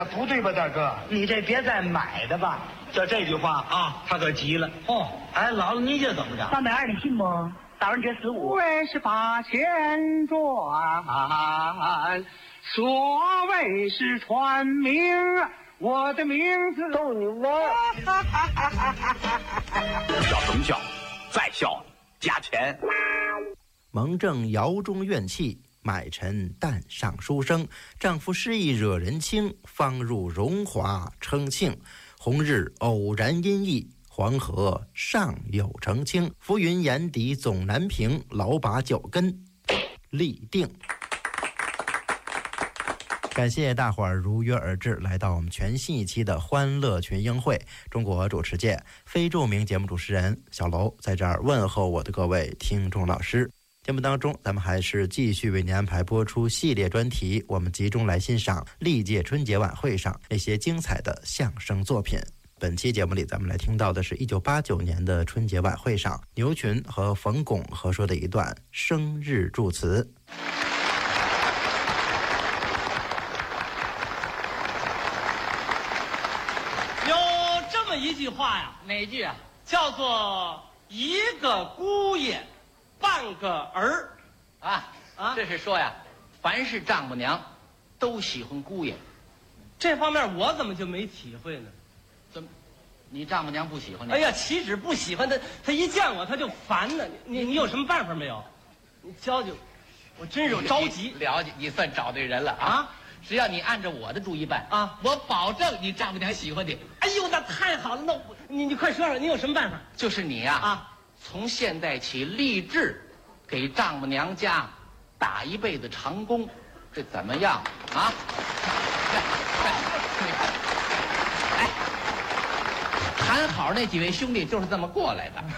不对吧，大哥？你这别再买的吧。就这句话啊，他可急了。哦，哎，姥姥，你这怎么着 320的信不？大人这15。 为是把钱赚，所谓是传名，我的名字逗你呢。 要什么笑？再笑加钱。 蒙正窑中怨气，买臣淡上书生。丈夫失意惹人轻，方入荣华称庆。红日偶然阴翳，黄河尚有澄清。浮云眼底总难平，老把9根立定。感谢大伙儿如约而至，来到我们全新一期的欢乐群英会。中国主持界非著名节目主持人小楼在这儿问候我的各位听众老师。节目当中，咱们还是继续为您安排播出系列专题，我们集中来欣赏历届春节晚会上那些精彩的相声作品。本期节目里，咱们来听到的是1989年的春节晚会上牛群和冯巩合说的一段生日祝词。 有这么一句话呀， 哪句啊？ 叫做一个姑爷半个儿。 这是说呀，凡是丈母娘都喜欢姑爷。 这方面我怎么就没体会呢？ 怎么，你丈母娘不喜欢你？ 哎呀，岂止不喜欢他一见我他就烦呢。你有什么办法没有？你教教我，真是着急。 了解，你算找对人了啊！只要你按照我的主意办啊， 我保证你丈母娘喜欢你。 哎呦，那太好了！那你快说说，你有什么办法？ 就是你呀从现在起立志给丈母娘家打一辈子长工，这怎么样啊？哎，谈好那几位兄弟就是这么过来的，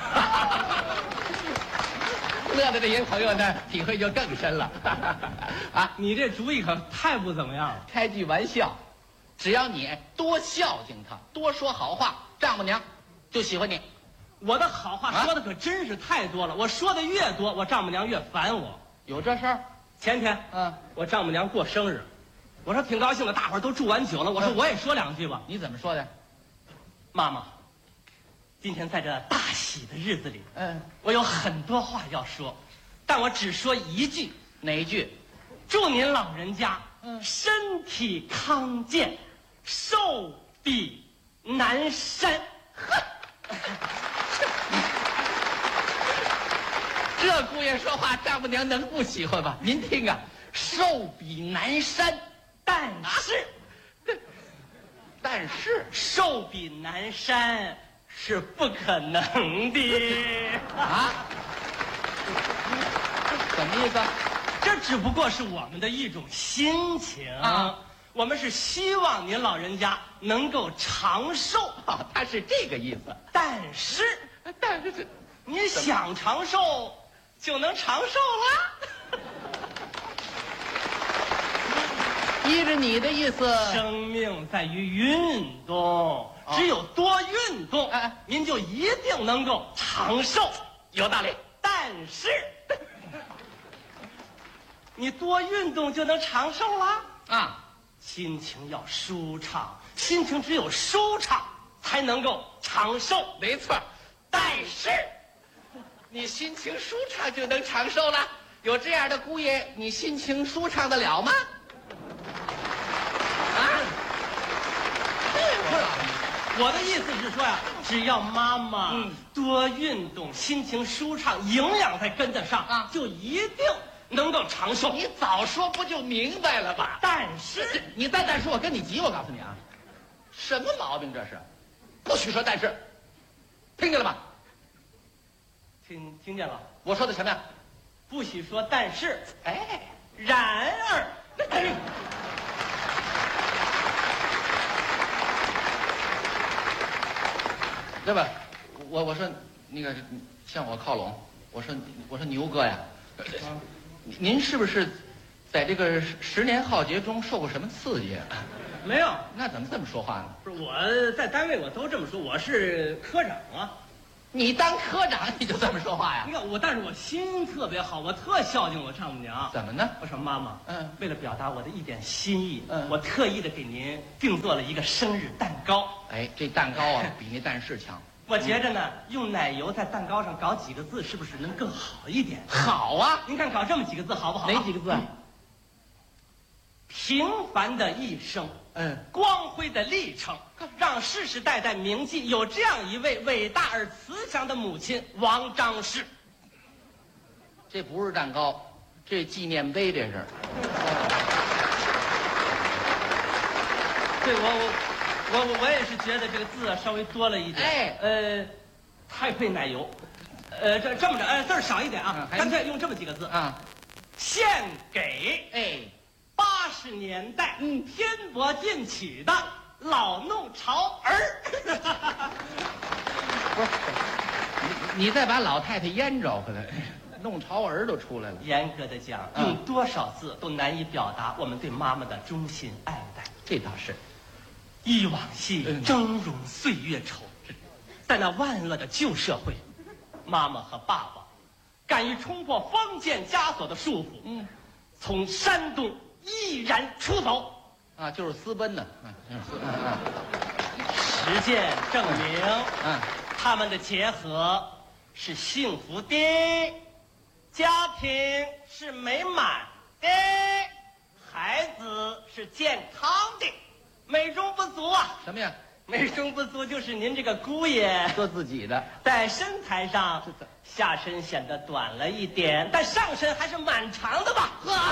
乐的这些朋友呢，体会就更深了。 你这主意可太不怎么样了。 开句玩笑，只要你多孝敬他，多说好话，丈母娘就喜欢你。 我的好话说的可真是太多了，我说的越多，我丈母娘越烦我。 有这事儿？ 前天，我丈母娘过生日，我说挺高兴的，大伙儿都祝完酒了，我说我也说两句吧。 你怎么说的？ 妈妈，今天在这大喜的日子里，我有很多话要说，但我只说一句。 哪一句？ 祝您老人家身体康健，寿比南山。 这姑爷说话，丈母娘能不喜欢吗？您听啊，寿比南山， 但是寿比南山是不可能的啊！什么意思？ 这只不过是我们的一种心情我们是希望您老人家能够长寿他是这个意思。 但是您想长寿就能长寿了。 依着你的意思， 生命在于运动，只有多运动，您就一定能够长寿。 有道理。 但是你多运动就能长寿了心情要舒畅，心情只有舒畅才能够长寿。 没错。 但是你心情舒畅就能长寿了？有这样的姑爷，你心情舒畅得了吗？ 我的意思是说呀，只要妈妈多运动，心情舒畅，营养再跟得上就一定能够长寿。 你早说不就明白了吧？ 但是你再但是，我跟你急，我告诉你什么毛病这是？不许说但是，听见了吗？ 听见了。 我说的什么呀？ 不许说但是。然而。 对吧？我说那个向我靠拢，我说牛哥呀，您是不是在这个10年浩劫中受过什么刺激？ 没有。 那怎么这么说话呢？ 不是，我在单位我都这么说，我是科长你当科长你就这么说话呀？ 你看我，但是我心特别好，我特孝敬我丈母娘。 怎么呢？ 我说妈妈，为了表达我的一点心意， 我特意的给您定做了一个生日蛋糕。 哎，这蛋糕啊，比那蛋是强。 我觉着呢，用奶油在蛋糕上搞几个字，是不是能更好一点？ 好啊， 您看搞这么几个字好不好？ 哪几个字啊？ 平凡的一生，光辉的历程，让世世代代铭记有这样一位伟大而慈祥的母亲王张氏。 这不是蛋糕，这纪念碑，这是。 对，我也是觉得这个字啊稍微多了一点，太费奶油，这么着，字儿少一点啊，干脆用这么几个字啊， 献给80年代天国进取的老弄潮儿。 不是，你再把老太太淹着，可能弄潮儿都出来了。 严格的讲，用多少字都难以表达我们对妈妈的衷心爱戴。 这倒是。 忆往昔，峥嵘岁月稠。在那万恶的旧社会，妈妈和爸爸敢于冲破封建枷锁的束缚，从山东毅然出走。 啊，就是私奔呢。 实践证明，他们的结合是幸福的，家庭是美满的，孩子是健康的。美中不足啊！ 什么呀？ 美中不足就是您这个姑爷说自己的， 在身材上下身显得短了一点，但上身还是蛮长的吧？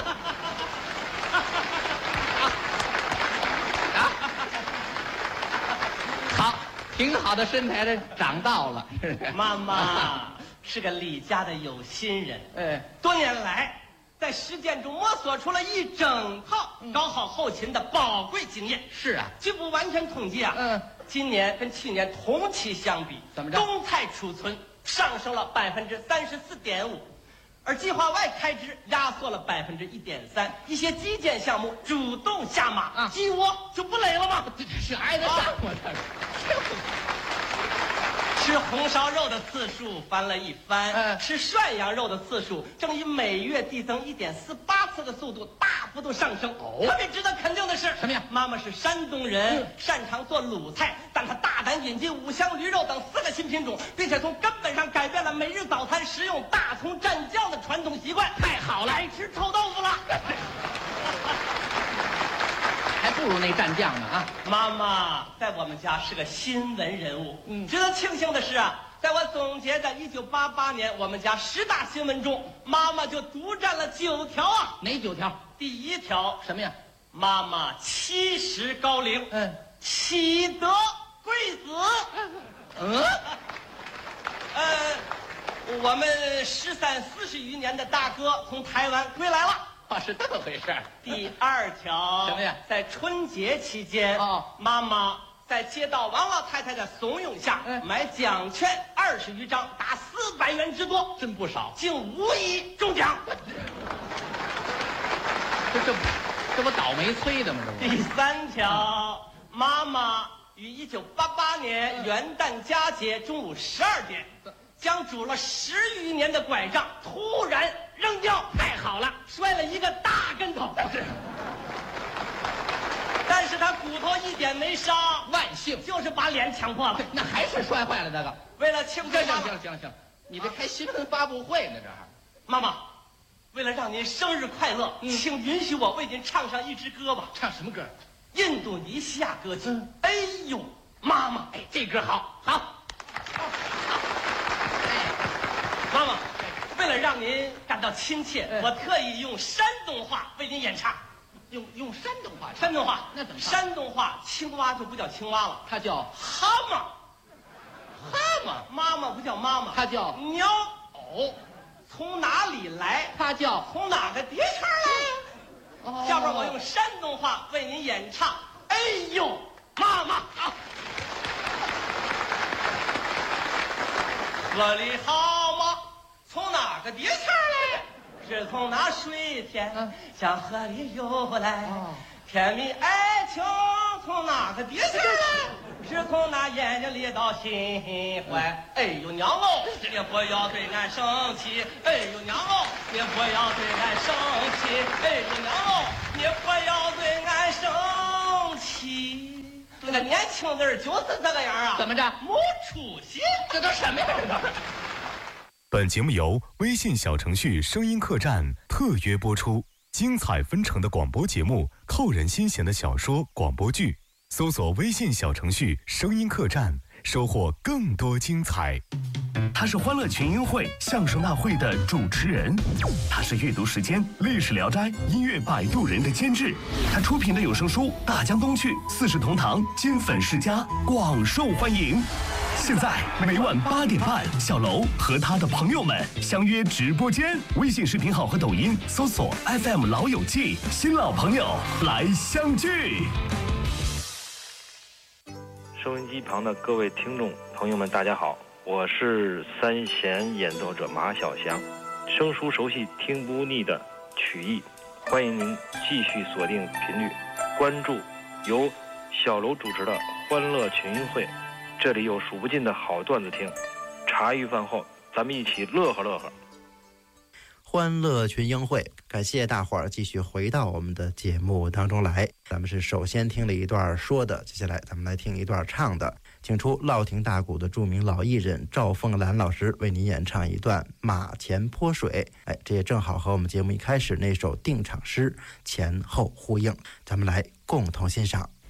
好，挺好的身材的长到了。 妈妈是个李家的有心人，多年来在实践中摸索出了一整套搞好后勤的宝贵经验。 是啊， 据不完全统计啊，今年跟去年同期相比， 怎么着？ 冬菜储存上升了34.5%，而计划外开支压缩了1.3%，一些基建项目主动下马，鸡窝就不垒了吗？ 这挨得上吗？ 吃红烧肉的次数翻了一番，吃涮羊肉的次数正以每月递增1.48次的速度大幅度上升。特别值得肯定的是， 什么呀？ 妈妈是山东人，擅长做鲁菜，但她大胆引进五香驴肉等4个新品种，并且从根本上改变了每日早餐食用大葱蘸酱的传统习惯。太好了，爱吃臭豆腐了。 还不如那蘸酱呢啊！ 妈妈在我们家是个新闻人物。值得庆幸的是啊，在我总结的1988年我们家10大新闻中，妈妈就独占了9条啊。 哪9条？ 第1条什么呀？ 妈妈70高龄，喜得贵子。我们13、40余年的大哥从台湾归来了。 是这么回事。 第2条什么呀？ 在春节期间，妈妈在接到王老太太的怂恿下，买奖券20余张，达400元之多， 真不少， 竟无一中奖。 这不倒霉催的吗？这不。 第3条，妈妈于1988年元旦佳节中午12点，将拄了10余年的拐杖突然扔掉。太好了，摔了一个大跟头。但是他骨头一点没伤， 万幸， 就是把脸呛破了。 那还是摔坏了那个。 为了庆祝， 行，你这开新闻发布会呢这儿。 妈妈，为了让您生日快乐，请允许我为您唱上一支歌吧。 唱什么歌？ 印度尼西亚歌曲。哎呦，妈妈，这歌好。妈妈，为了让您感到亲切，我特意用山东话为您演唱。 用山东话？ 山东话？ 那怎么唱？ 山东话青蛙就不叫青蛙了， 它叫蛤蟆。蛤蟆，妈妈不叫妈妈， 它叫鸟偶。从哪里来？ 它叫从哪个碟圈来？下边我用山东话为您演唱。哎呦，妈妈啊！河里蛤蟆从哪个碟圈来？是从那水天向河里游来。甜蜜爱情从哪个碟圈来？ 只恐那眼睛里到心怀。哎呦娘哦，你不要对俺生气。哎呦娘哦，你不要对俺生气。哎呦娘哦，你不要对俺生气。那个年轻人就是这个样啊！ 怎么着？ 没出息！ 这都什么呀？这都。 本节目由微信小程序声音客栈特约播出，精彩纷呈的广播节目，扣人心弦的小说、广播剧，搜索微信小程序声音客栈，收获更多精彩。 他是欢乐群英会相声大会的主持人，他是阅读时间、历史聊斋、音乐摆渡人的监制，他出品的有声书《大江东去》《四世同堂》金粉世家广受欢迎。现在每晚8点半，小楼和他的朋友们相约直播间，微信视频号和抖音搜索 FM 老友记，新老朋友来相聚。 收音机旁的各位听众朋友们，大家好，我是三弦演奏者马小祥，生疏熟悉听不腻的曲艺，欢迎您继续锁定频率，关注由小楼主持的欢乐群英会，这里有数不尽的好段子听，茶余饭后咱们一起乐呵乐呵。 欢乐群英会，感谢大伙儿继续回到我们的节目当中来。咱们是首先听了一段说的，接下来咱们来听一段唱的，请出烙亭大鼓的著名老艺人赵凤兰老师为您演唱一段《马前泼水》。这也正好和我们节目一开始那首定场诗前后呼应，咱们来共同欣赏。